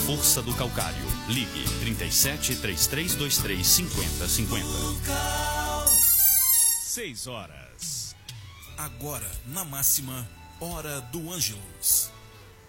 força do calcário. Ligue 37 3323 5050. 6 horas. Agora, na máxima, Hora do Ângelus.